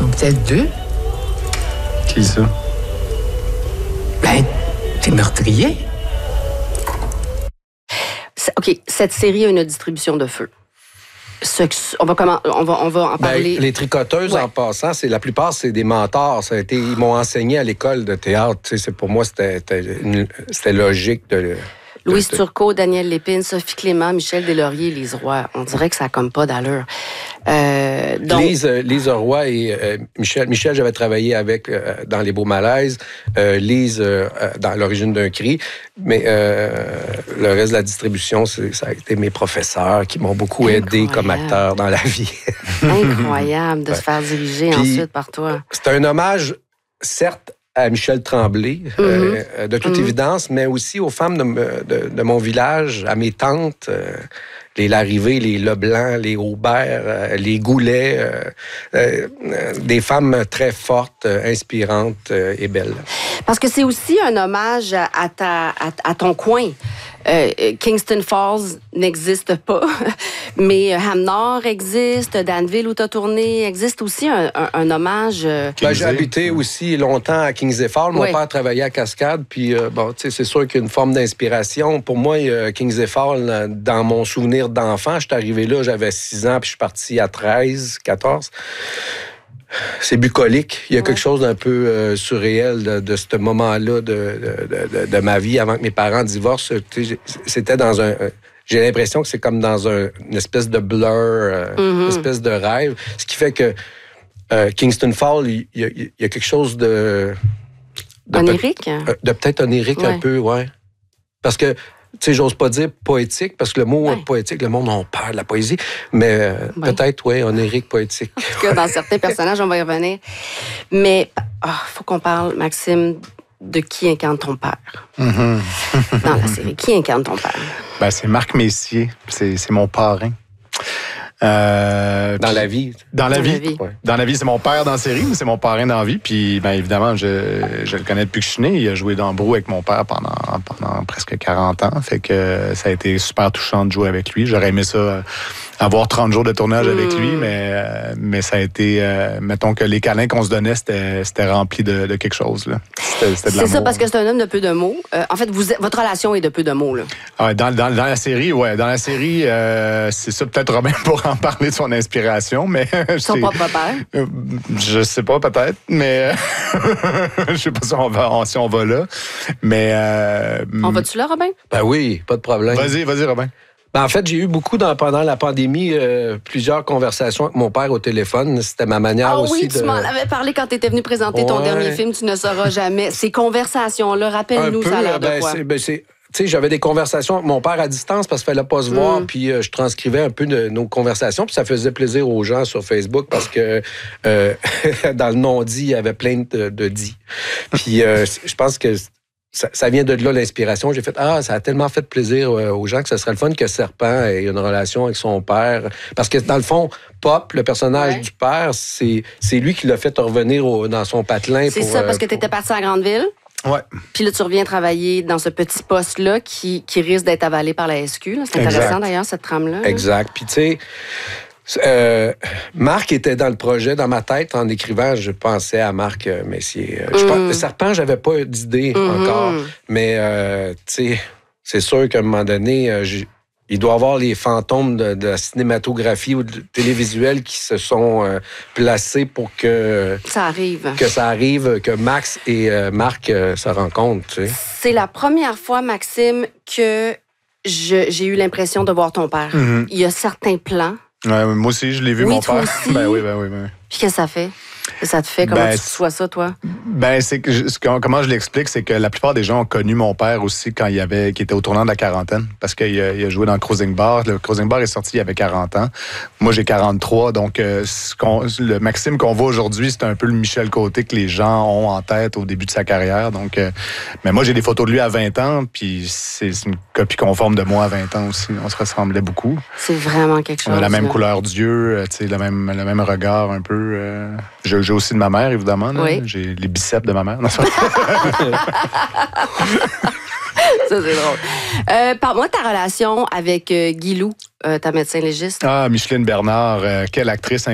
sont peut-être deux. Qui ça? Ben, t'es meurtrier. OK, cette série a une distribution de feu. On va en parler. Les tricoteuses, en passant, la plupart, c'est des mentors. Ils m'ont enseigné à l'école de théâtre. Pour moi, c'était logique de... Louise Turcot, Daniel Lépine, Sophie Clément, Michel Deslauriers, Lise Roy. On dirait que ça n'a comme pas d'allure. Donc... Lise Roy et Michel, j'avais travaillé avec dans Les Beaux Malaises. Lise, dans L'origine d'un cri. Mais le reste de la distribution, ça a été mes professeurs qui m'ont beaucoup aidé comme acteur dans la vie. Incroyable de se faire diriger ensuite par toi. C'est un hommage, certes, à Michel Tremblay, de toute évidence, mais aussi aux femmes de mon village, à mes tantes, les Larrivée, les Leblanc, les Aubert, les Goulet, des femmes très fortes, inspirantes et belles. Parce que c'est aussi un hommage à ton coin. Kingston Falls n'existe pas, mais Ham-Nord existe, Danville où tu as tourné existe aussi un hommage. J'ai habité aussi longtemps à Kingsley Falls. Mon père travaillait à Cascade, puis c'est sûr qu'il y a une forme d'inspiration. Pour moi, Kingsley Falls, dans mon souvenir d'enfant, je suis arrivé là, j'avais 6 ans, puis je suis parti à 13, 14. C'est bucolique. Il y a quelque chose d'un peu surréel de ce moment-là de ma vie avant que mes parents divorcent. C'était dans un... J'ai l'impression que c'est comme dans une espèce de blur, une espèce de rêve. Ce qui fait que Kingston Falls, il y a quelque chose de onirique? De peut-être onirique un peu, ouais. Parce que j'ose pas dire poétique, parce que le mot poétique, le monde a peur de la poésie, mais peut-être, onirique, poétique. En tout cas, dans certains personnages, on va y revenir. Mais faut qu'on parle, Maxime, de qui incarne ton père dans la série. Qui incarne ton père? C'est Marc Messier. C'est mon parrain. Dans la vie. Dans la vie. Ouais. Dans la vie, c'est mon père dans la série, mais c'est mon parrain dans la vie. Puis, évidemment, je le connais depuis que je suis né. Il a joué dans Brou avec mon père pendant presque 40 ans. Fait que ça a été super touchant de jouer avec lui. J'aurais aimé ça, avoir 30 jours de tournage avec lui, mais ça a été... mettons que les câlins qu'on se donnait, c'était rempli de quelque chose. Là. C'était de l'amour. C'est ça, parce que c'est un homme de peu de mots. En fait, votre relation est de peu de mots. Là. Dans la série, Dans la série, c'est ça, peut-être Robin pourra en parler de son inspiration, mais... Son propre père? Je sais pas, peut-être, mais... je sais pas si on va là, mais... On va-tu là, Robin? Ben oui, pas de problème. Vas-y, Robin. En fait, j'ai eu beaucoup, pendant la pandémie, plusieurs conversations avec mon père au téléphone. C'était ma manière aussi de... Oui, tu m'en avais parlé quand tu étais venu présenter ton dernier film, Tu ne sauras jamais. Ces conversations-là, rappelle-nous, ça a l'air de quoi? J'avais des conversations avec mon père à distance parce qu'il fallait pas se voir, puis je transcrivais un peu de nos conversations, puis ça faisait plaisir aux gens sur Facebook parce que dans le non-dit, il y avait plein de dits. Puis je pense que ça vient de là, l'inspiration. J'ai fait, ça a tellement fait plaisir aux gens que ce serait le fun que Serpent ait une relation avec son père. Parce que, dans le fond, Pop, le personnage du père, c'est lui qui l'a fait revenir dans son patelin. C'est ça, parce que tu étais parti à Grandeville. Ouais. Puis là, tu reviens travailler dans ce petit poste-là qui risque d'être avalé par la SQ. Là. C'est intéressant, d'ailleurs, cette trame-là. Exact. Puis, tu sais... Marc était dans le projet. Dans ma tête, en écrivant, je pensais à Marc Messier. Serpent, j'avais pas d'idée encore. Mais, tu sais, c'est sûr qu'à un moment donné, il doit y avoir les fantômes de la cinématographie ou de télévisuel qui se sont placés pour que... Ça arrive. Que ça arrive, que Max et Marc se rencontrent, tu sais. C'est la première fois, Maxime, que j'ai eu l'impression de voir ton père. Il y a certains plans. Ouais, moi aussi, je l'ai vu, mon père. Aussi. Ben oui. Puis qu'est-ce que ça fait? Ça te fait? Comment tu reçois ça, toi? C'est que comment je l'explique, c'est que la plupart des gens ont connu mon père aussi quand qui était au tournant de la quarantaine, parce qu'il a joué dans le Cruising Bar. Le Cruising Bar est sorti il y avait 40 ans. Moi, j'ai 43, donc le Maxime qu'on voit aujourd'hui, c'est un peu le Michel Côté que les gens ont en tête au début de sa carrière. Donc, mais moi, j'ai des photos de lui à 20 ans, puis c'est une copie conforme de moi à 20 ans aussi. On se ressemblait beaucoup. C'est vraiment quelque chose. On a la même couleur d'yeux, le même regard un peu... J'ai aussi de ma mère, évidemment. Là. Oui. J'ai les biceps de ma mère. Ça, c'est drôle. Parle-moi de ta relation avec Guy Lou, ta médecin légiste. Micheline Bernard, quelle actrice